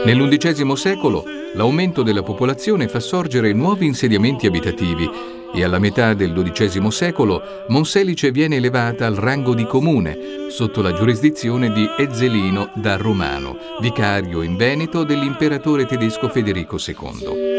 Nell'undicesimo secolo l'aumento della popolazione fa sorgere nuovi insediamenti abitativi e alla metà del XII secolo Monselice viene elevata al rango di comune sotto la giurisdizione di Ezzelino da Romano, vicario in Veneto dell'imperatore tedesco Federico II.